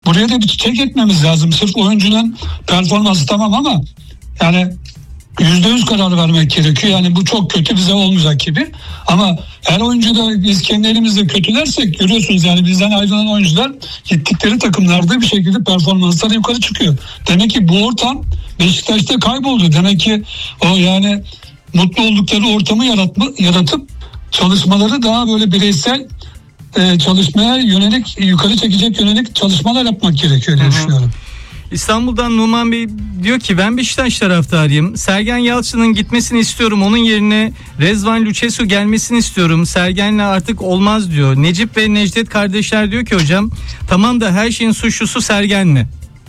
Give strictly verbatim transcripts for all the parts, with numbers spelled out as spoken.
buraya da bir çek etmemiz lazım. Sırf oyuncunun performansı tamam ama yani yüzde yüz karar vermek gerekiyor. Yani bu çok kötü, bize olmayacak gibi. Ama her oyuncu da biz kendi elimizde kötülersek, görüyorsunuz yani bizden ayrılan oyuncular gittikleri takımlarda bir şekilde performansları yukarı çıkıyor. Demek ki bu ortam Beşiktaş'ta kayboldu. Demek ki o yani mutlu oldukları ortamı yaratma, yaratıp çalışmaları daha böyle bireysel e, çalışmaya yönelik, yukarı çekecek yönelik çalışmalar yapmak gerekiyor diye düşünüyorum. İstanbul'dan Numan Bey diyor ki ben Beşiktaş taraftarıyım. Sergen Yalçın'ın gitmesini istiyorum. Onun yerine Rezvan Lucescu gelmesini istiyorum. Sergen'le artık olmaz diyor. Necip ve Necdet kardeşler diyor ki hocam tamam da her şeyin suçlusu Sergen mi?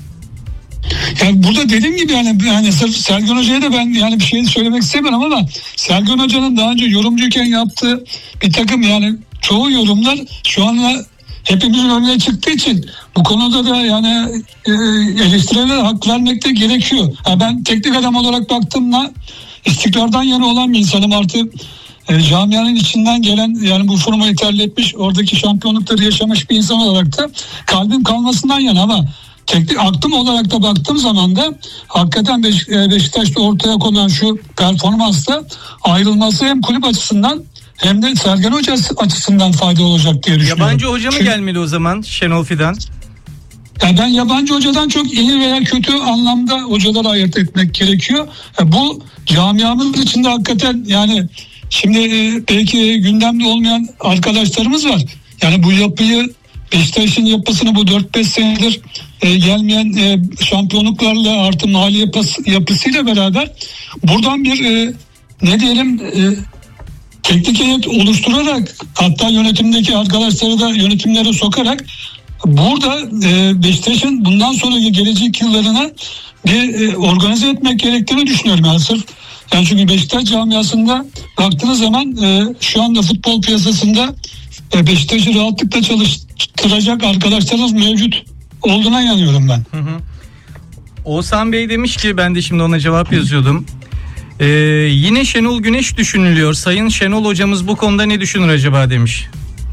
Yani burada dediğim gibi yani, yani sırf Sergen Hoca'ya da ben yani bir şey söylemek istemiyorum ama Sergen Hoca'nın daha önce yorumcuyken yaptığı bir takım yani çoğu yorumlar şu anda hepimizin önüne çıktığı için bu konuda da yani e, eleştirilere hak vermek de gerekiyor. Yani ben teknik adam olarak baktığımda istikrardan yana olan bir insanım, artık e, camianın içinden gelen yani bu formayı terletmiş, oradaki şampiyonlukları yaşamış bir insan olarak da kalbim kalmasından yana, ama teknik aklım olarak da baktığım zaman da hakikaten Beş, Beşiktaş'ta ortaya konan şu performansla ayrılması hem kulüp açısından hem de Sergen Hoca açısından fayda olacak diye düşünüyorum. Yabancı hoca mı Çünkü, gelmeli o zaman Şenol Fidan? Yani ben yabancı hocadan çok iyi veya kötü anlamda hocaları ayırt etmek gerekiyor. Bu camiamız içinde hakikaten yani şimdi belki gündemde olmayan arkadaşlarımız var. Yani bu yapıyı, Beşiktaş'ın yapısını bu dört beş senedir e, gelmeyen e, şampiyonluklarla artı mali yapısı, yapısıyla beraber buradan bir e, ne diyelim e, teknik heyet oluşturarak, hatta yönetimdeki arkadaşları da yönetimlere sokarak burada e, Beşiktaş'ın bundan sonraki gelecek yıllarına bir e, organize etmek gerektiğini düşünüyorum. Yani sırf yani çünkü Beşiktaş camiasında baktığınız zaman e, şu anda futbol piyasasında e, Beşiktaş'ı rahatlıkla çalıştıracak arkadaşlarımız mevcut olduğuna inanıyorum ben. Hı hı. Oğuzhan Bey demiş ki, ben de şimdi ona cevap yazıyordum. Ee, yine Şenol Güneş düşünülüyor. Sayın Şenol hocamız bu konuda ne düşünür acaba demiş.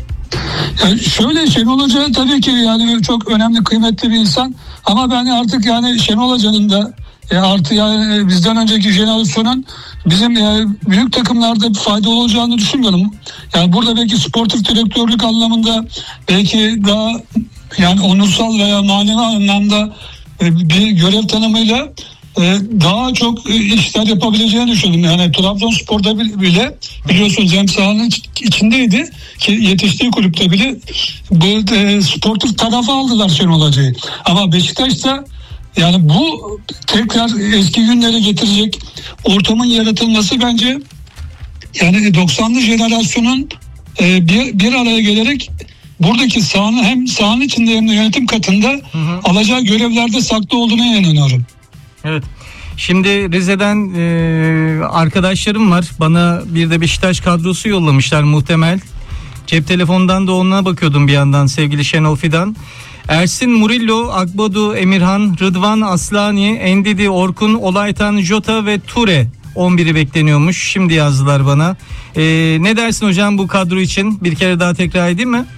Yani şöyle, Şenol Hoca tabii ki yani çok önemli, kıymetli bir insan, ama ben artık yani Şenol Hoca'nın da e, artı yani bizden önceki jenerasyonun bizim yani büyük takımlarda bir fayda olacağını düşünmüyorum. Yani burada belki sportif direktörlük anlamında belki daha yani onursal veya manevi anlamda e, bir görev tanımıyla daha çok işler yapabileceğini düşündüm. Yani Trabzonspor'da bile biliyorsunuz hem sahanın içindeydi ki yetiştiği kulüpte bile bu e, sportif tarafı aldılar Şenol Hoca'yı. Ama Beşiktaş'ta yani bu tekrar eski günlere getirecek ortamın yaratılması bence yani doksanlı jenerasyonun e, bir, bir araya gelerek buradaki sahanın hem sahanın içinde hem de yönetim katında hı hı. alacağı görevlerde saklı olduğuna inanıyorum. Evet. Şimdi Rize'den e, arkadaşlarım var. Bana bir de Beşiktaş kadrosu yollamışlar muhtemel. Cep telefonundan da ona bakıyordum bir yandan sevgili Şenol Fidan. Ersin, Murillo, Akbadu, Emirhan, Rıdvan, Aslani, Endidi, Orkun, Olaytan, Jota ve Ture on biri bekleniyormuş. Şimdi yazdılar bana. E, ne dersin hocam bu kadro için? Bir kere daha tekrar edeyim mi?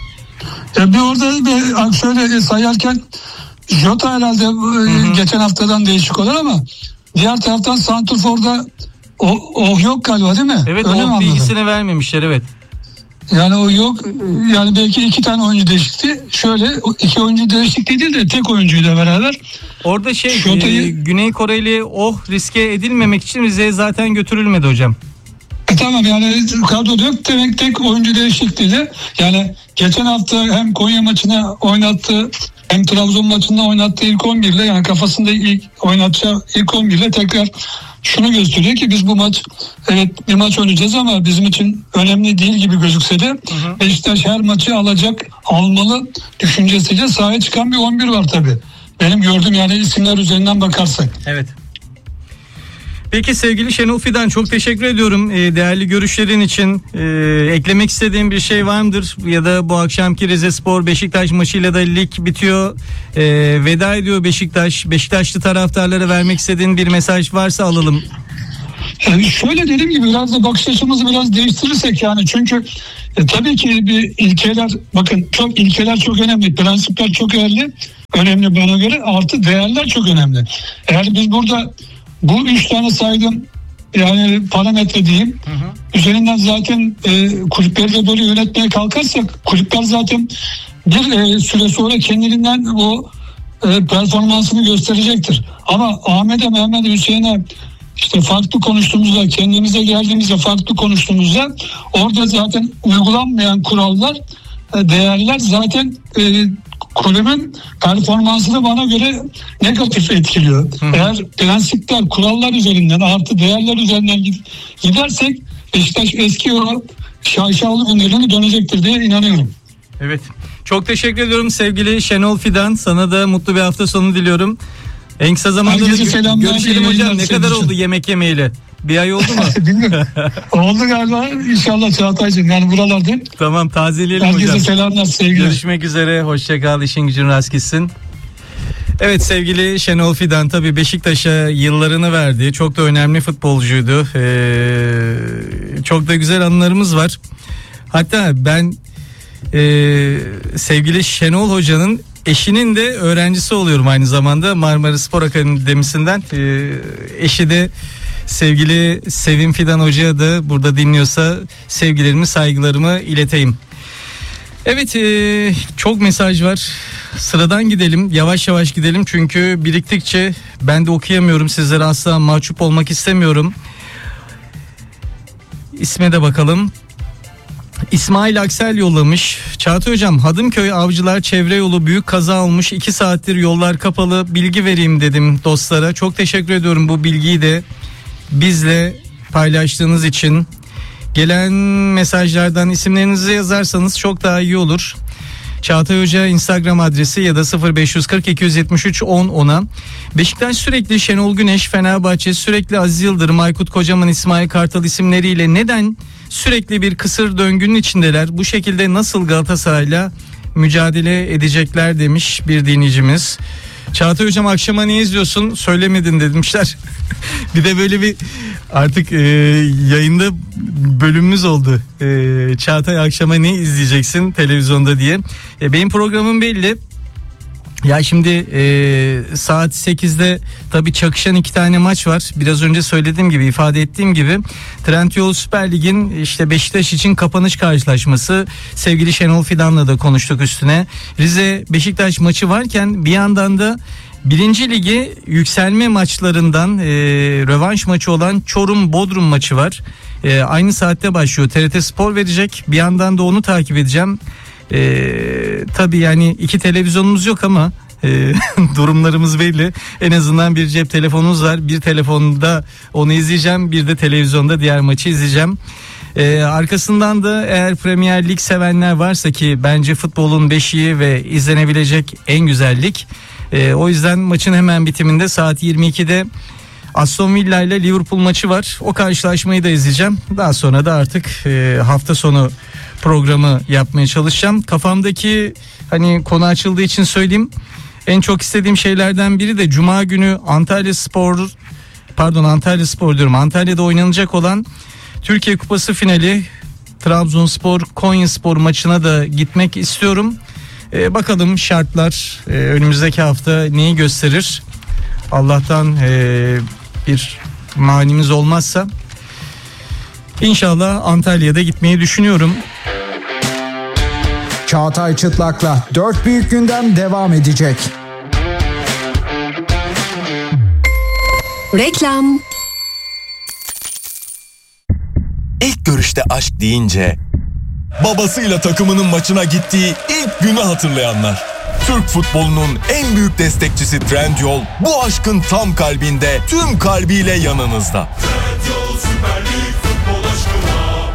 Ya bir orada bir şöyle sayarken Jota herhalde hı hı. geçen haftadan değişik olur ama diğer taraftan santrforda o, o yok galiba değil mi? Evet, öyle o bilgisini vermemişler, evet. Yani o yok, yani belki iki tane oyuncu değişikti. Şöyle iki oyuncu değişikliği değil de tek oyuncuyla beraber. Orada şey e, Güney Koreli oh riske edilmemek için Rize'ye zaten götürülmedi hocam. E tamam, yani kadroda yok demek, tek oyuncu değişikliğiyle. Yani geçen hafta hem Konya maçına oynattı hem Trabzon maçında oynattığı ilk on birle, yani kafasında ilk oynatacağı ilk on birle tekrar şunu gösteriyor ki biz bu maç evet bir maç oynayacağız ama bizim için önemli değil gibi gözükse de hı hı. Beşiktaş her maçı alacak, almalı düşüncesiyle sahaya çıkan bir on bir var tabii. Benim gördüğüm yani isimler üzerinden bakarsak. Evet. Peki sevgili Şenol Fidan, çok teşekkür ediyorum e, değerli görüşlerin için. E, eklemek istediğim bir şey var mıdır? Ya da bu akşamki Rizespor Beşiktaş maçıyla da lig bitiyor. E, veda ediyor Beşiktaş. Beşiktaşlı taraftarlara vermek istediğin bir mesaj varsa alalım. Yani şöyle dediğim gibi biraz da bakış açımızı biraz değiştirirsek yani çünkü e, tabii ki bir ilkeler, bakın çok ilkeler çok önemli, prensipler çok önemli önemli bana göre, artı değerler çok önemli. Eğer biz burada bu üç tane saydım yani parametre diyeyim, hı hı. üzerinden zaten e, kulüpleri de böyle yönetmeye kalkarsak kulüpler zaten bir e, süre sonra kendiliğinden o e, performansını gösterecektir. Ama Ahmet'e, Mehmet'e, Hüseyin'e işte farklı konuştuğumuzda, kendimize geldiğimizde farklı konuştuğumuzda orada zaten uygulanmayan kurallar, e, değerler zaten e, kulübün performansını bana göre negatif etkiliyor. Hı. Eğer prensipler, kurallar üzerinden, artı değerler üzerinden gidersek Beşiktaş eski o şaşalı günlerine dönecektir diye inanıyorum. Evet. Çok teşekkür ediyorum sevgili Şenol Fidan. Sana da mutlu bir hafta sonu diliyorum. En kısa zamanda da gö- görüşelim hocam. Ne kadar oldu yemek yemeyle? Bir ay oldu mu? Bilmiyorum. Oldu galiba. İnşallah Çağatay'cığım. Yani buralardayım. Tamam, tazeleyelim Herkese hocam. Herkese selamlar, sevgiler. Görüşmek üzere. Hoşça kal. İşin gücün rast gitsin. Evet sevgili Şenol Fidan tabii Beşiktaş'a yıllarını verdi. Çok da önemli futbolcuydu. Ee, çok da güzel anılarımız var. Hatta ben e, sevgili Şenol Hoca'nın eşinin de öğrencisi oluyorum aynı zamanda Marmara Spor Akademisi'nden. Ee, eşi de sevgili Sevim Fidan Hoca'ya da burada dinliyorsa sevgilerimi, saygılarımı ileteyim. Evet, e, çok mesaj var. Sıradan gidelim, yavaş yavaş gidelim çünkü biriktikçe ben de okuyamıyorum, sizlere asla mahcup olmak istemiyorum. İsme de bakalım. İsmail Aksel yollamış. Çağatay hocam, Hadımköy Avcılar çevre yolu büyük kaza olmuş, iki saattir yollar kapalı, bilgi vereyim dedim dostlara. Çok teşekkür ediyorum bu bilgiyi de bizle paylaştığınız için. Gelen mesajlardan isimlerinizi yazarsanız çok daha iyi olur. Çağatay Hoca Instagram adresi ya da sıfır beş yüz kırk iki yüz yetmiş üç on ona. Beşiktaş sürekli Şenol Güneş, Fenerbahçe sürekli Aziz Yıldırım, Aykut Kocaman, İsmail Kartal isimleriyle neden sürekli bir kısır döngünün içindeler? Bu şekilde nasıl Galatasaray'la mücadele edecekler demiş bir dinleyicimiz. Çağatay hocam akşama ne izliyorsun? Söylemedin demişler. Bir de böyle bir artık e, yayında bölümümüz oldu. E, Çağatay akşama ne izleyeceksin televizyonda diye. E, benim programım belli. Ya şimdi e, saat sekizde tabii çakışan iki tane maç var. Biraz önce söylediğim gibi, ifade ettiğim gibi Trendyol Süper Lig'in işte Beşiktaş için kapanış karşılaşması. Sevgili Şenol Fidan'la da konuştuk üstüne. Rize Beşiktaş maçı varken bir yandan da Birinci Ligi yükselme maçlarından e, rövanş maçı olan Çorum Bodrum maçı var. E, aynı saatte başlıyor. T R T Spor verecek. Bir yandan da onu takip edeceğim. Ee, tabii yani iki televizyonumuz yok ama e, durumlarımız belli. En azından bir cep telefonumuz var. Bir telefonda onu izleyeceğim, bir de televizyonda diğer maçı izleyeceğim. Ee, arkasından da eğer Premier Lig sevenler varsa, ki bence futbolun beşiği ve izlenebilecek en güzel lig. Ee, o yüzden maçın hemen bitiminde saat yirmi ikide Aston Villa ile Liverpool maçı var. O karşılaşmayı da izleyeceğim. Daha sonra da artık e, hafta sonu programı yapmaya çalışacağım. Kafamdaki hani konu açıldığı için söyleyeyim. En çok istediğim şeylerden biri de Cuma günü Antalya Spor, pardon Antalya Spor diyorum. Antalya'da oynanacak olan Türkiye Kupası finali Trabzonspor Konyaspor maçına da gitmek istiyorum. Ee, bakalım şartlar e, önümüzdeki hafta neyi gösterir. Allah'tan e, bir manimiz olmazsa İnşallah Antalya'da gitmeyi düşünüyorum. Çağatay Çıtlak'la dört büyük gündem devam edecek. Reklam. İlk görüşte aşk deyince babasıyla takımının maçına gittiği ilk günü hatırlayanlar. Türk futbolunun en büyük destekçisi Trendyol bu aşkın tam kalbinde, tüm kalbiyle yanınızda. Trendyol Süper Lig futbol aşkına.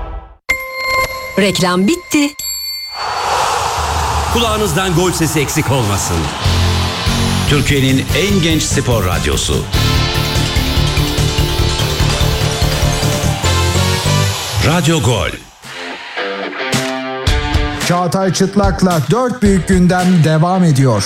Reklam bitti. Kulağınızdan gol sesi eksik olmasın. Türkiye'nin en genç spor radyosu. Radyo Gol. Çağatay Çıtlak'la dört büyük gündem devam ediyor.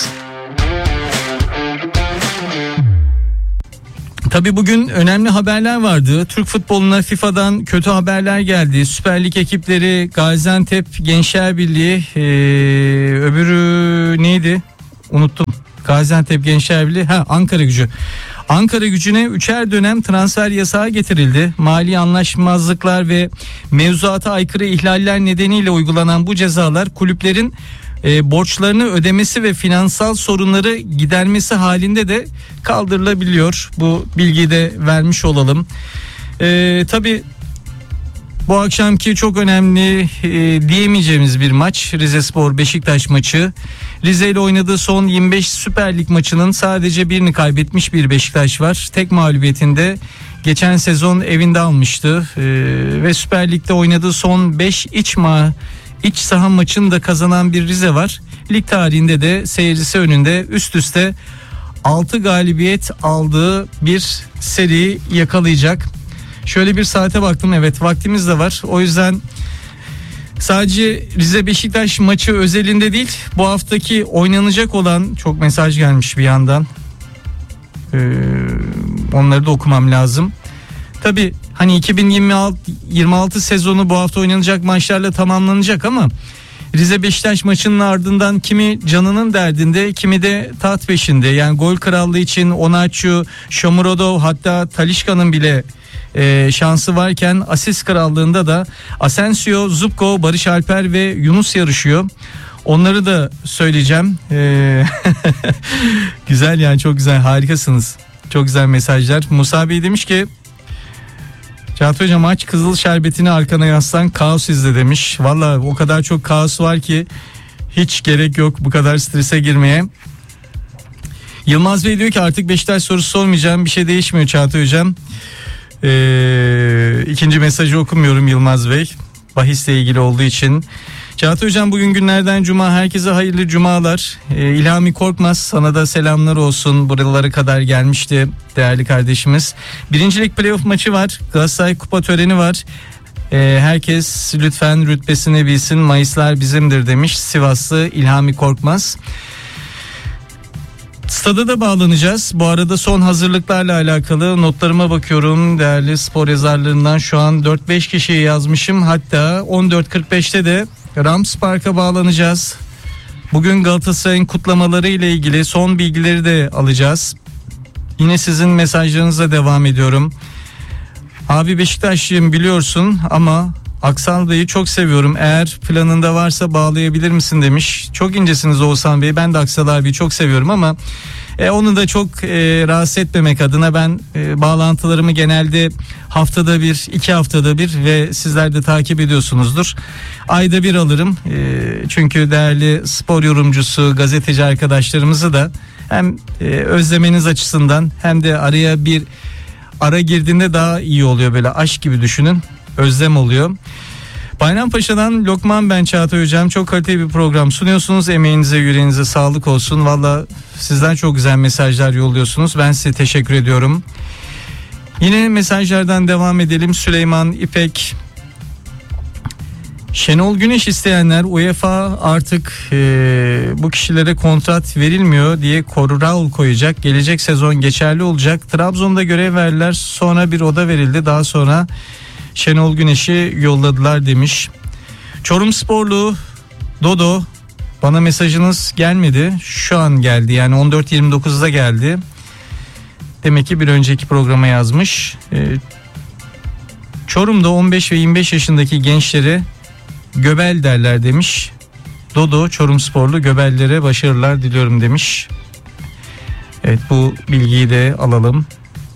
Tabii bugün önemli haberler vardı. Türk futboluna FIFA'dan kötü haberler geldi. Süper Lig ekipleri Gaziantep Gençler Birliği, ee, öbürü neydi? unuttum. Gaziantep Gençler Birliği, ha Ankara Gücü. Ankara Gücü'ne üçer dönem transfer yasağı getirildi. Mali anlaşmazlıklar ve mevzuata aykırı ihlaller nedeniyle uygulanan bu cezalar kulüplerin e, borçlarını ödemesi ve finansal sorunları gidermesi halinde de kaldırılabiliyor. Bu bilgiyi de vermiş olalım. E, tabii bu akşamki çok önemli e, diyemeyeceğimiz bir maç, Rizespor Beşiktaş maçı. Rize ile oynadığı son yirmi beş Süper Lig maçının sadece birini kaybetmiş bir Beşiktaş var. Tek mağlubiyetinde geçen sezon evinde almıştı e, ve Süper Lig'de oynadığı son beş iç ma iç saha maçını da kazanan bir Rize var. Lig tarihinde de seyircisi önünde üst üste altı galibiyet aldığı bir seri yakalayacak. Şöyle bir saate baktım, evet vaktimiz de var. O yüzden sadece Rize Beşiktaş maçı özelinde değil, bu haftaki oynanacak olan, çok mesaj gelmiş bir yandan. Ee, onları da okumam lazım. Tabii hani iki bin yirmi altı, yirmi altı sezonu bu hafta oynanacak maçlarla tamamlanacak ama Rize Beşiktaş maçının ardından kimi canının derdinde, kimi de tat peşinde. Yani gol krallığı için Onaçu, Shomurodov, hatta Talisca'nın bile e, şansı varken asist krallığında da Asensio, Zubko, Barış Alper ve Yunus yarışıyor. Onları da söyleyeceğim. Ee, güzel yani, çok güzel, harikasınız. Çok güzel mesajlar. Musa Bey demiş ki Çağatay Hocam aç kızıl şerbetini arkana yaslan, kaos izle demiş. Valla o kadar çok kaos var ki hiç gerek yok bu kadar strese girmeye. Yılmaz Bey diyor ki artık Beşiktaş sorusu sormayacağım, bir şey değişmiyor Çağatay Hocam. Ee, ikinci mesajı okumuyorum Yılmaz Bey, bahisle ilgili olduğu için. Çağatay Hocam bugün günlerden cuma, herkese hayırlı cumalar. Ee, İlhami Korkmaz, sana da selamlar olsun, buralara kadar gelmişti değerli kardeşimiz. Birincilik playoff maçı var, Galatasaray kupa töreni var. Ee, herkes lütfen rütbesini bilsin, Mayıslar bizimdir demiş Sivaslı İlhami Korkmaz. Stada da bağlanacağız. Bu arada son hazırlıklarla alakalı notlarıma bakıyorum. Değerli spor yazarlarından şu an dört beş kişiye yazmışım. Hatta on dört kırk beşte de Rams Park'a bağlanacağız. Bugün Galatasaray'ın kutlamaları ile ilgili son bilgileri de alacağız. Yine sizin mesajlarınıza devam ediyorum. Abi Beşiktaşlıyım biliyorsun ama Aksal Bey'i çok seviyorum. Eğer planında varsa bağlayabilir misin demiş. Çok incesiniz Oğuzhan Bey. Ben de Aksal abiyi çok seviyorum ama e, onu da çok e, rahatsız etmemek adına ben e, bağlantılarımı genelde haftada bir, iki haftada bir ve sizler de takip ediyorsunuzdur. Ayda bir alırım. E, çünkü değerli spor yorumcusu, gazeteci arkadaşlarımızı da hem e, özlemeniz açısından hem de araya bir ara girdiğinde daha iyi oluyor, böyle aşk gibi düşünün. Özlem oluyor. Bayrampaşa'dan Lokman ben Çağatay Hocam. Çok kaliteli bir program sunuyorsunuz. Emeğinize, yüreğinize sağlık olsun. Valla sizden çok güzel mesajlar yolluyorsunuz. Ben size teşekkür ediyorum. Yine mesajlardan devam edelim. Süleyman İpek. Şenol Güneş isteyenler UEFA artık e, bu kişilere kontrat verilmiyor diye kural koyacak. Gelecek sezon geçerli olacak. Trabzon'da görev verdiler. Sonra bir oda verildi. Daha sonra Şenol Güneş'i yolladılar demiş. Çorumsporlu Dodo, bana mesajınız gelmedi. Şu an geldi, yani on dört yirmi dokuzda geldi. Demek ki bir önceki programa yazmış. Ee, Çorum'da on beş ve yirmi beş yaşındaki gençlere göbel derler demiş. Dodo, Çorumsporlu, göbellere başarılar diliyorum demiş. Evet, bu bilgiyi de alalım.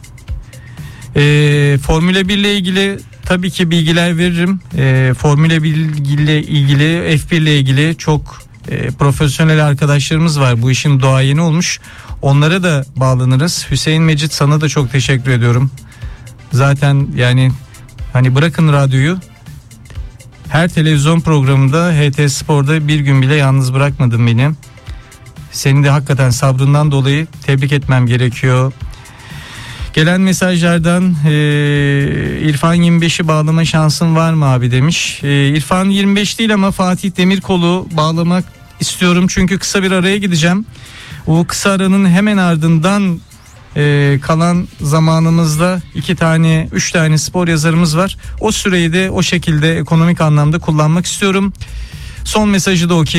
Ee, Formula bir ile ilgili tabii ki bilgiler veririm. E, Formula bir ile ilgili, F bir ile ilgili çok e, profesyonel arkadaşlarımız var. Bu işin duayeni olmuş. Onlara da bağlanırız. Hüseyin Mecit, sana da çok teşekkür ediyorum. Zaten yani hani bırakın radyoyu, her televizyon programında H T Spor'da bir gün bile yalnız bırakmadın beni. Seni de hakikaten sabrından dolayı tebrik etmem gerekiyor. Gelen mesajlardan e, İrfan yirmi beşi bağlama şansın var mı abi demiş. E, İrfan yirmi beş değil ama Fatih Demirkol'u bağlamak istiyorum çünkü kısa bir araya gideceğim. O kısa aranın hemen ardından e, kalan zamanımızda iki tane, üç tane spor yazarımız var. O süreyi de o şekilde ekonomik anlamda kullanmak istiyorum. Son mesajı da okuyayım.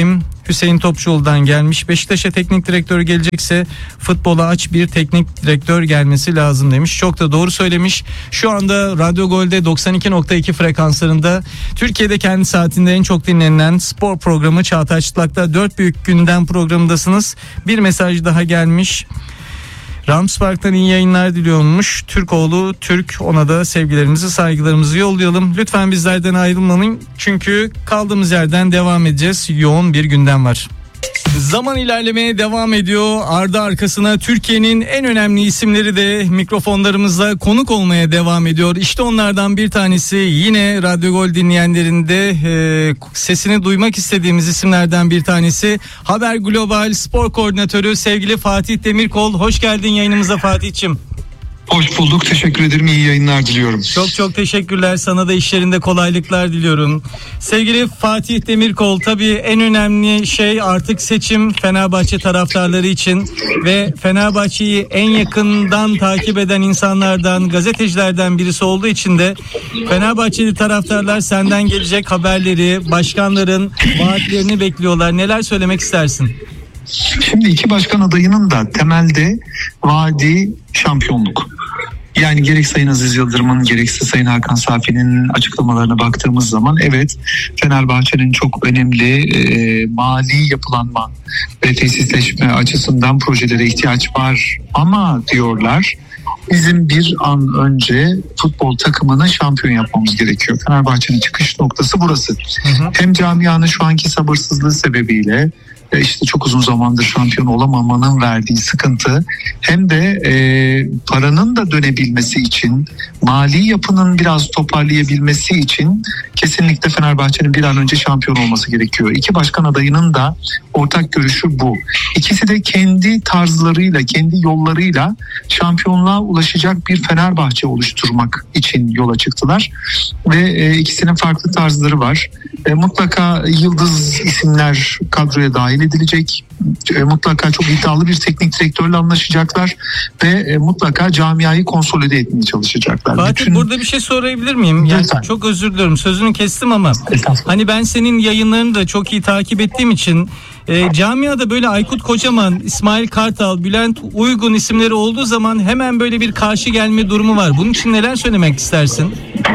Hüseyin Topçuoğlu'dan gelmiş. Beşiktaş'a teknik direktör gelecekse futbola aç bir teknik direktör gelmesi lazım demiş. Çok da doğru söylemiş. Şu anda Radyo Gol'de doksan iki nokta iki frekanslarında Türkiye'de kendi saatinde en çok dinlenen spor programı Çağatay Çıtlak'ta dört büyük gündem programındasınız. Bir mesaj daha gelmiş. Ramspark'tan iyi yayınlar diliyormuş. Türkoğlu Türk, ona da sevgilerimizi, saygılarımızı yollayalım. Lütfen bizlerden ayrılmayın çünkü kaldığımız yerden devam edeceğiz. Yoğun bir gündem var. Zaman ilerlemeye devam ediyor. Ardı arkasına Türkiye'nin en önemli isimleri de mikrofonlarımızda konuk olmaya devam ediyor. İşte onlardan bir tanesi, yine Radyo Gol dinleyenlerinde e, sesini duymak istediğimiz isimlerden bir tanesi. Haber Global Spor Koordinatörü sevgili Fatih Demirkol. Hoş geldin yayınımıza Fatih'ciğim. Hoş bulduk. Teşekkür ederim. İyi yayınlar diliyorum. Çok çok teşekkürler. Sana da işlerinde kolaylıklar diliyorum. Sevgili Fatih Demirkol, tabii en önemli şey artık seçim Fenerbahçe taraftarları için ve Fenerbahçe'yi en yakından takip eden insanlardan, gazetecilerden birisi olduğu için de Fenerbahçeli taraftarlar senden gelecek haberleri, başkanların vaatlerini bekliyorlar. Neler söylemek istersin? Şimdi iki başkan adayının da temelde vaadi şampiyonluk. Yani gerek Sayın Aziz Yıldırım'ın gerekse Sayın Hakan Safi'nin açıklamalarına baktığımız zaman evet, Fenerbahçe'nin çok önemli e, mali yapılanma ve tesisleşme açısından projelere ihtiyaç var ama diyorlar bizim bir an önce futbol takımını şampiyon yapmamız gerekiyor. Fenerbahçe'nin çıkış noktası burası. Hı hı. Hem camianın şu anki sabırsızlığı sebebiyle işte çok uzun zamandır şampiyon olamamanın verdiği sıkıntı, hem de e, paranın da dönebilmesi için, mali yapının biraz toparlayabilmesi için kesinlikle Fenerbahçe'nin bir an önce şampiyon olması gerekiyor. İki başkan adayının da ortak görüşü bu. İkisi de kendi tarzlarıyla, kendi yollarıyla şampiyonluğa ulaşacak bir Fenerbahçe oluşturmak için yola çıktılar. Ve e, ikisinin farklı tarzları var. E, mutlaka yıldız isimler kadroya dahil edilecek. E, mutlaka çok iddialı bir teknik direktörle anlaşacaklar ve e, mutlaka camiayı konsolide etmeye çalışacaklar. Fatih, Bütün... burada bir şey sorabilir miyim? Yani çok özür diliyorum, sözünü kestim ama hani ben senin yayınlarını da çok iyi takip ettiğim için e, camiada böyle Aykut Kocaman, İsmail Kartal, Bülent Uygun isimleri olduğu zaman hemen böyle bir karşı gelme durumu var. Bunun için neler söylemek istersin?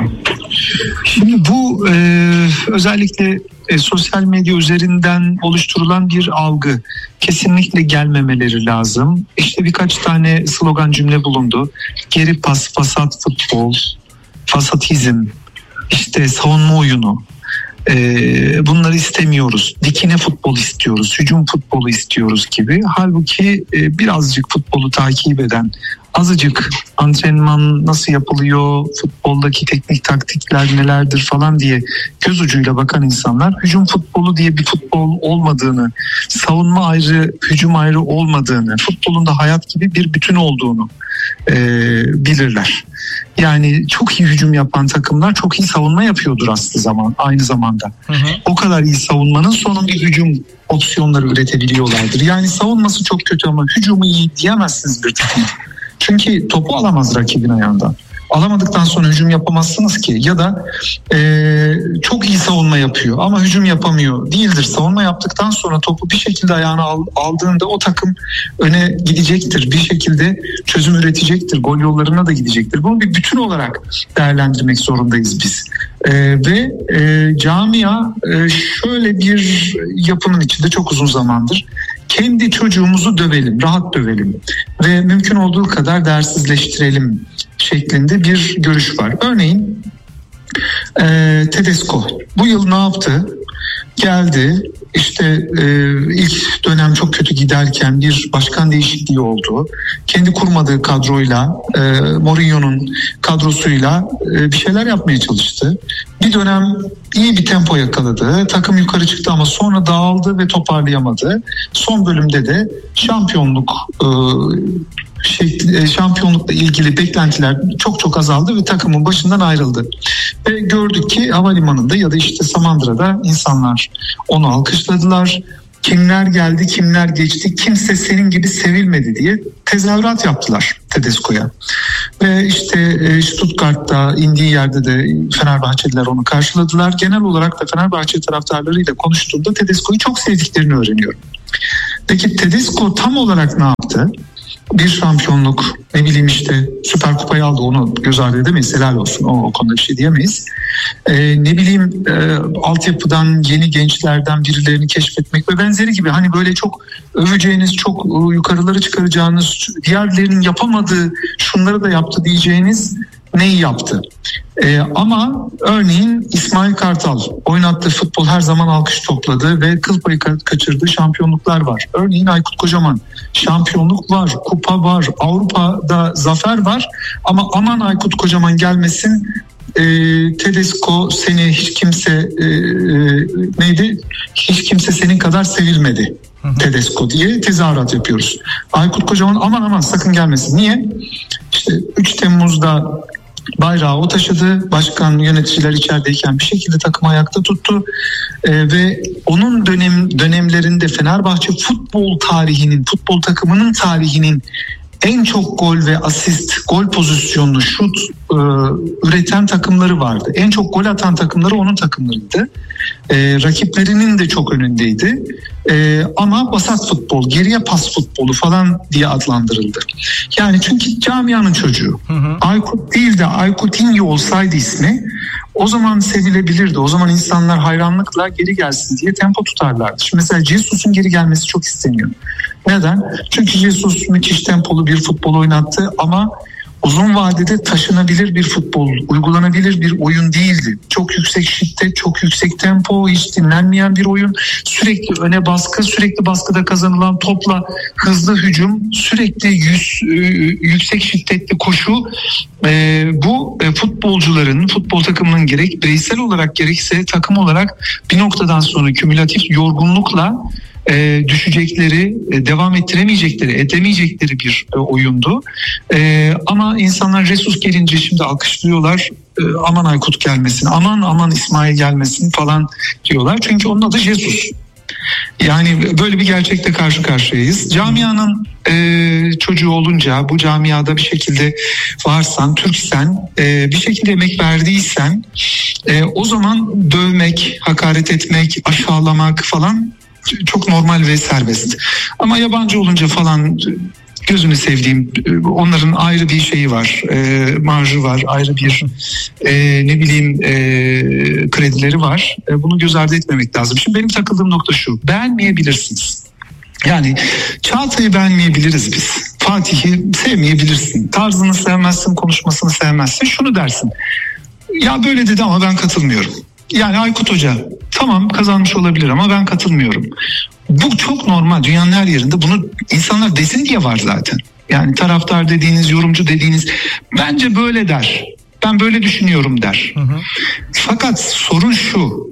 Şimdi bu e, özellikle e, sosyal medya üzerinden oluşturulan bir algı. Kesinlikle gelmemeleri lazım. İşte birkaç tane slogan cümle bulundu. Geri pas, fasat futbol, fasatizm, işte savunma oyunu. Ee, bunları istemiyoruz. Dikine futbol istiyoruz, hücum futbolu istiyoruz gibi. Halbuki e, birazcık futbolu takip eden, azıcık antrenman nasıl yapılıyor, futboldaki teknik taktikler nelerdir falan diye göz ucuyla bakan insanlar hücum futbolu diye bir futbol olmadığını, savunma ayrı, hücum ayrı olmadığını, futbolun da hayat gibi bir bütün olduğunu e, bilirler. Yani çok iyi hücum yapan takımlar çok iyi savunma yapıyordur aslında zaman aynı zamanda. Hı hı. O kadar iyi savunmanın sonunda hücum opsiyonları üretebiliyorlardır. Yani savunması çok kötü ama hücumu iyi diyemezsiniz bir takım. Çünkü topu alamaz rakibin ayağından. Alamadıktan sonra hücum yapamazsınız ki. Ya da e, çok iyi savunma yapıyor ama hücum yapamıyor değildir. Savunma yaptıktan sonra topu bir şekilde ayağına al, aldığında o takım öne gidecektir. Bir şekilde çözüm üretecektir. Gol yollarına da gidecektir. Bunu bir bütün olarak değerlendirmek zorundayız biz. E, ve e, camia e, şöyle bir yapının içinde çok uzun zamandır. Kendi çocuğumuzu dövelim, rahat dövelim ve mümkün olduğu kadar değersizleştirelim şeklinde bir görüş var. Örneğin e, Tedesco bu yıl ne yaptı? Geldi, işte e, ilk dönem çok kötü giderken bir başkan değişikliği oldu. Kendi kurmadığı kadroyla, e, Mourinho'nun kadrosuyla e, bir şeyler yapmaya çalıştı. Bir dönem iyi bir tempo yakaladı. Takım yukarı çıktı ama sonra dağıldı ve toparlayamadı. Son bölümde de şampiyonluk e, Şekli, şampiyonlukla ilgili beklentiler çok çok azaldı ve takımın başından ayrıldı. Ve gördük ki havalimanında ya da işte Samandıra'da insanlar onu alkışladılar. Kimler geldi, kimler geçti, kimse senin gibi sevilmedi diye tezahürat yaptılar Tedesco'ya. ve işte e, Stuttgart'ta indiği yerde de Fenerbahçeliler onu karşıladılar. Genel olarak da Fenerbahçe taraftarlarıyla konuştuğumda Tedesco'yu çok sevdiklerini öğreniyorum. Peki Tedesco tam olarak ne yaptı? Bir şampiyonluk, ne bileyim işte Süper Kupayı aldı, onu göz ardı edemeyiz, helal olsun, o, o konuda bir şey diyemeyiz. Ee, ne bileyim e, altyapıdan yeni gençlerden birilerini keşfetmek ve benzeri gibi, hani böyle çok öveceğiniz, çok e, yukarıları çıkaracağınız, diğerlerinin yapamadığı şunları da yaptı diyeceğiniz neyi yaptı? Ee, ama örneğin İsmail Kartal oynattığı futbol her zaman alkış topladı ve kıl payı ka- kaçırdığı şampiyonluklar var. Örneğin Aykut Kocaman, şampiyonluk var, kupa var, Avrupa'da zafer var ama aman Aykut Kocaman gelmesin, e, Tedesco seni hiç kimse e, e, neydi? Hiç kimse senin kadar sevilmedi. Hı hı. Tedesco diye tezahürat yapıyoruz. Aykut Kocaman aman aman sakın gelmesin. Niye? İşte üç Temmuz'da bayrağı o taşıdı. Başkan, yöneticiler içerideyken bir şekilde takımı ayakta tuttu. Ee, ve onun dönem dönemlerinde Fenerbahçe futbol tarihinin, futbol takımının tarihinin en çok gol ve asist, gol pozisyonlu şut e, üreten takımları vardı. En çok gol atan takımları onun takımlarıydı. E, rakiplerinin de çok önündeydi. E, ama vasat futbol, geriye pas futbolu falan diye adlandırıldı. Yani çünkü camianın çocuğu. Hı hı. Aykut değil de Aykut'inho olsaydı ismi, o zaman sevilebilirdi. O zaman insanlar hayranlıkla geri gelsin diye tempo tutarlardı. Şimdi mesela Jesus'un geri gelmesi çok isteniyor. Neden? Çünkü Jesus müthiş tempolu bir futbol oynattı ama uzun vadede taşınabilir bir futbol, uygulanabilir bir oyun değildi. Çok yüksek şiddet, çok yüksek tempo, hiç dinlenmeyen bir oyun. Sürekli öne baskı, sürekli baskıda kazanılan topla hızlı hücum, sürekli yüz, e, yüksek şiddetli koşu. E, bu e, futbolcuların, futbol takımının gerek bireysel olarak gerekse takım olarak bir noktadan sonra kümülatif yorgunlukla E, düşecekleri, e, devam ettiremeyecekleri, edemeyecekleri bir e, oyundu. E, ama insanlar Jesus gelince şimdi alkışlıyorlar. E, aman Aykut gelmesin, aman aman İsmail gelmesin falan diyorlar. Çünkü onun adı Jesus. Yani böyle bir gerçekle karşı karşıyayız. Camianın e, çocuğu olunca, bu camiada bir şekilde varsan, Türksen, e, bir şekilde emek verdiysen, e, o zaman dövmek, hakaret etmek, aşağılamak falan çok normal ve serbest. Ama yabancı olunca falan, gözünü sevdiğim, onların ayrı bir şeyi var, e, marjı var, ayrı bir e, ne bileyim e, kredileri var. E, bunu göz ardı etmemek lazım. Şimdi benim takıldığım nokta şu: beğenmeyebilirsiniz. Yani Çağatay'ı beğenmeyebiliriz biz. Fatih'i sevmeyebilirsin. Tarzını sevmezsin, konuşmasını sevmezsin. Şunu dersin: ya böyle dedi ama ben katılmıyorum. Yani Aykut Hoca tamam kazanmış olabilir ama ben katılmıyorum. Bu çok normal. Dünyanın her yerinde bunu insanlar desin diye var zaten. Yani taraftar dediğiniz, yorumcu dediğiniz bence böyle der. Ben böyle düşünüyorum der. Hı hı. Fakat sorun şu: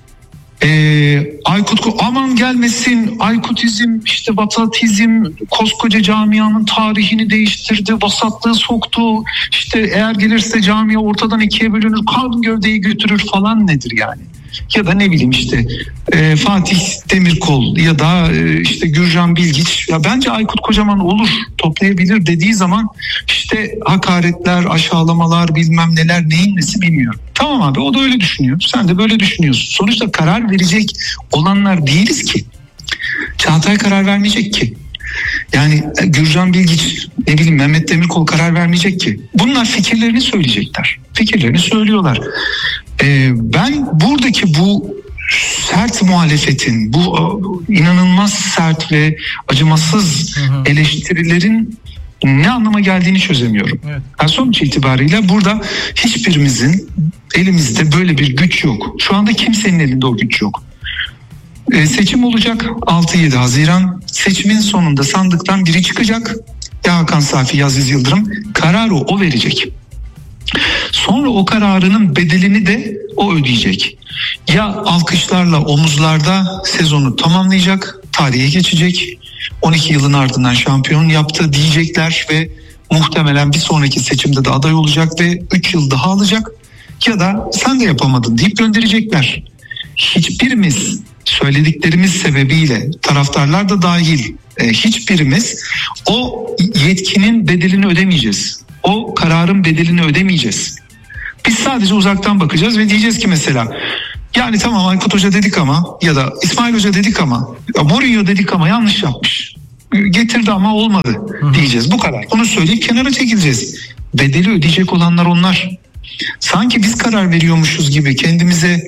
Ee, Aykut aman gelmesin, Aykutizm, işte vatatizm koskoca camianın tarihini değiştirdi, vasatlığı soktu, işte eğer gelirse camia ortadan ikiye bölünür, kan gövdeyi götürür falan nedir yani? Ya da ne bileyim işte e, Fatih Demirkol ya da e, işte Gürcan Bilgiç, ya bence Aykut Kocaman olur, toplayabilir dediği zaman işte hakaretler, aşağılamalar, bilmem neler, neyin nesi bilmiyorum. Tamam abi, o da öyle düşünüyor, sen de böyle düşünüyorsun. Sonuçta karar verecek olanlar değiliz ki. Çağatay karar vermeyecek ki. Yani Gürcan Bilgiç, ne bileyim Mehmet Demirkol karar vermeyecek ki. Bunlar fikirlerini söyleyecekler. Fikirlerini söylüyorlar. Ee, ben buradaki bu sert muhalefetin, bu inanılmaz sert ve acımasız hı hı. eleştirilerin ne anlama geldiğini çözemiyorum. Evet. Yani sonuç itibariyle burada hiçbirimizin elimizde böyle bir güç yok. Şu anda kimsenin elinde o güç yok. Ee, seçim olacak altı yedi Haziran. Seçimin sonunda sandıktan biri çıkacak. Ya Hakan Safi, ya Aziz Yıldırım. Kararı o verecek. Sonra o kararının bedelini de o ödeyecek. Ya alkışlarla omuzlarda sezonu tamamlayacak, tarihe geçecek, on iki yılın ardından şampiyon yaptı diyecekler ve muhtemelen bir sonraki seçimde de aday olacak ve üç yıl daha alacak, ya da sen de yapamadın deyip gönderecekler. Hiçbirimiz söylediklerimiz sebebiyle, taraftarlar da dahil, hiçbirimiz o yetkinin bedelini ödemeyeceğiz. o kararın bedelini ödemeyeceğiz. Biz sadece uzaktan bakacağız ve diyeceğiz ki mesela yani tamam Aykut Hoca dedik ama ya da İsmail Hoca dedik ama ya Mourinho dedik ama yanlış yapmış. Getirdi ama olmadı diyeceğiz. Bu kadar. Onu söyleyip kenara çekileceğiz. Bedeli ödeyecek olanlar onlar. Sanki biz karar veriyormuşuz gibi kendimize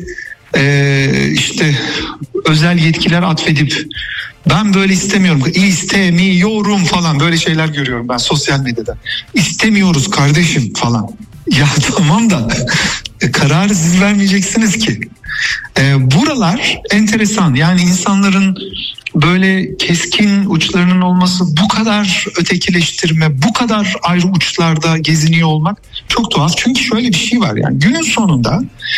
Ee, işte özel yetkiler atfedip ben böyle istemiyorum, istemiyorum falan böyle şeyler görüyorum ben sosyal medyada. İstemiyoruz kardeşim falan. Ya tamam da kararı siz vermeyeceksiniz ki. Ee, buralar enteresan, yani insanların böyle keskin uçlarının olması, bu kadar ötekileştirme, bu kadar ayrı uçlarda geziniyor olmak çok tuhaf. Çünkü şöyle bir şey var, yani günün sonunda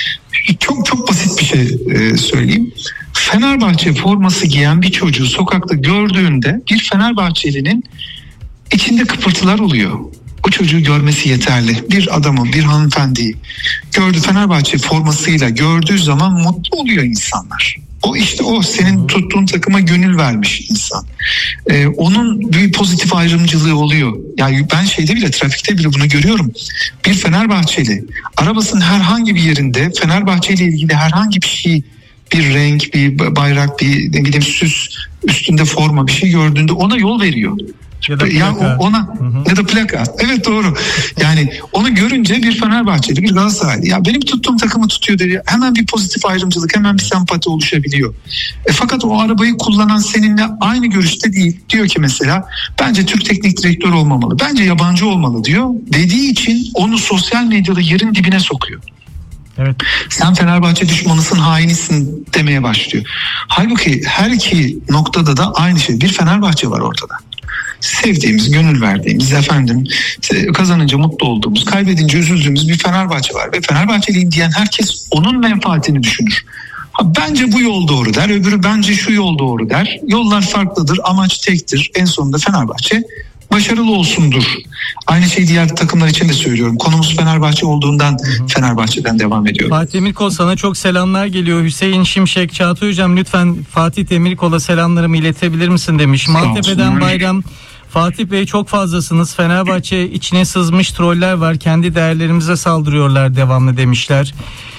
çok çok basit bir şey e, söyleyeyim. Fenerbahçe forması giyen bir çocuğu sokakta gördüğünde bir Fenerbahçelinin içinde kıpırtılar oluyor. O çocuğu görmesi yeterli. Bir adamı, bir hanımefendiyi gördü Fenerbahçe formasıyla gördüğü zaman mutlu oluyor insanlar. O işte o senin tuttuğun takıma gönül vermiş insan. Ee, onun bir pozitif ayrımcılığı oluyor. Yani ben şeyde bile, trafikte bile bunu görüyorum. Bir Fenerbahçeli arabasının herhangi bir yerinde Fenerbahçe ile ilgili herhangi bir şey, bir renk, bir bayrak, bir ne bileyim süs, üstünde forma bir şey gördüğünde ona yol veriyor. Ya da ya ona hı hı. ya da plaka. Evet doğru. Yani onu görünce bir Fenerbahçeli, bir Galatasaraylı ya benim tuttuğum takımı tutuyor diye hemen bir pozitif ayrımcılık, hemen bir sempati oluşabiliyor. E fakat o arabayı kullanan seninle aynı görüşte değil. Diyor ki mesela bence Türk teknik direktör olmamalı. Bence yabancı olmalı diyor. Dediği için onu sosyal medyada yerin dibine sokuyor. Evet. Sen Fenerbahçe düşmanısın, hainisin demeye başlıyor. Halbuki her iki noktada da aynı şey. Bir Fenerbahçe var ortada. Sevdiğimiz, gönül verdiğimiz, efendim kazanınca mutlu olduğumuz, kaybedince üzüldüğümüz bir Fenerbahçe var. Ve Fenerbahçeliyim diyen herkes onun menfaatini düşünür. Ha, bence bu yol doğru der, öbürü bence şu yol doğru der. Yollar farklıdır, amaç tektir. En sonunda Fenerbahçe başarılı olsundur. Aynı şeyi diğer takımlar için de söylüyorum. Konumuz Fenerbahçe olduğundan hı hı. Fenerbahçe'den devam ediyorum. Fatih Demirkol, sana çok selamlar geliyor. Hüseyin Şimşek, Çağatay Hocam lütfen Fatih Demirkol'a selamlarımı iletebilir misin demiş. Maltepe'den Bayram, Fatih Bey çok fazlasınız. Fenerbahçe içine sızmış troller var. Kendi değerlerimize saldırıyorlar devamlı demişler.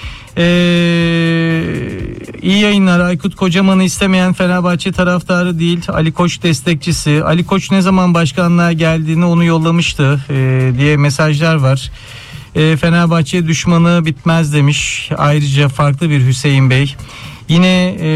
Ee, iyi yayınlar. Aykut Kocaman'ı istemeyen Fenerbahçe taraftarı değil, Ali Koç destekçisi. Ali Koç ne zaman başkanlığa geldiğini onu yollamıştı e, diye mesajlar var. E, Fenerbahçe düşmanı bitmez demiş. Ayrıca farklı bir Hüseyin Bey. Yine e,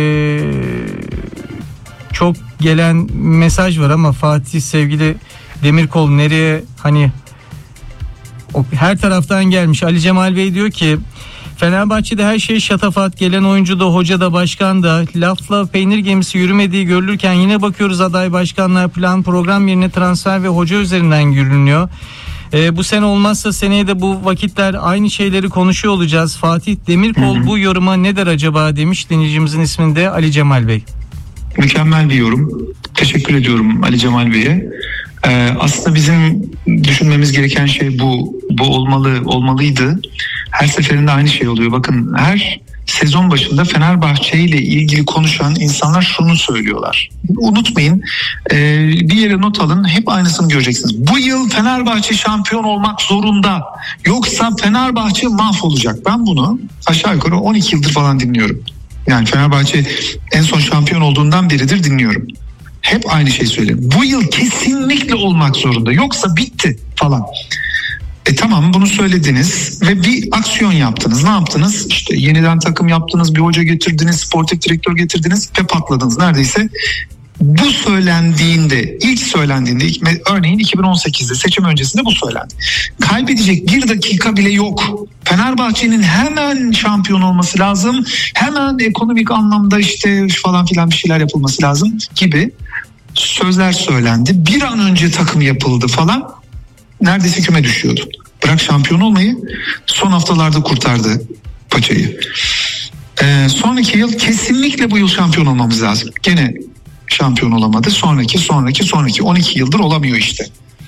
çok gelen mesaj var ama Fatih, sevgili Demirkol, nereye, hani o, her taraftan gelmiş. Ali Cemal Bey diyor ki Fenerbahçe'de her şey şatafat, gelen oyuncu da hoca da başkan da, lafla peynir gemisi yürümediği görülürken yine bakıyoruz aday başkanlar plan program yerine transfer ve hoca üzerinden yürünüyor. Ee, bu sene olmazsa seneye de bu vakitler aynı şeyleri konuşuyor olacağız. Fatih Demirkol hı hı. bu yoruma ne der acaba demiş dinleyicimizin isminde Ali Cemal Bey. Mükemmel bir yorum. Teşekkür ediyorum Ali Cemal Bey'e. Ee, aslında bizim düşünmemiz gereken şey bu. Bu olmalı, olmalıydı. Her seferinde aynı şey oluyor. Bakın her sezon başında Fenerbahçe ile ilgili konuşan insanlar şunu söylüyorlar. Unutmayın, e, bir yere not alın, hep aynısını göreceksiniz. Bu yıl Fenerbahçe şampiyon olmak zorunda. Yoksa Fenerbahçe mahvolacak. Ben bunu aşağı yukarı on iki yıldır falan dinliyorum. Yani Fenerbahçe en son şampiyon olduğundan beridir dinliyorum. Hep aynı şey söylüyorum. Bu yıl kesinlikle olmak zorunda. Yoksa bitti falan. E tamam, bunu söylediniz ve bir aksiyon yaptınız. Ne yaptınız? İşte yeniden takım yaptınız, bir hoca getirdiniz, sportif direktör getirdiniz ve patladınız. Neredeyse bu söylendiğinde, ilk söylendiğinde, ilk, örneğin iki bin on sekizde seçim öncesinde bu söylendi. Kaybedecek bir dakika bile yok. Fenerbahçe'nin hemen şampiyon olması lazım. Hemen ekonomik anlamda işte falan filan bir şeyler yapılması lazım gibi sözler söylendi. Bir an önce takım yapıldı falan. Neredeyse küme düşüyordu. Bırak şampiyon olmayı, son haftalarda kurtardı paçayı. Ee, sonraki yıl kesinlikle bu yıl şampiyon olmamız lazım. Gene şampiyon olamadı. Sonraki, sonraki, sonraki. on iki yıldır olamıyor işte.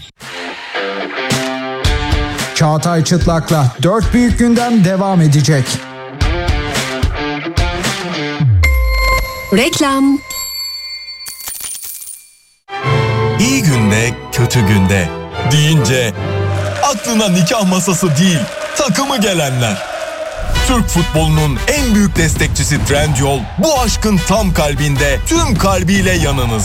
Çağatay Çıtlak'la dört büyük gündem devam edecek. Reklam. İyi günde, kötü günde deyince aklına nikah masası değil, takımı gelenler. Türk futbolunun en büyük destekçisi Trendyol bu aşkın tam kalbinde tüm kalbiyle yanınızda.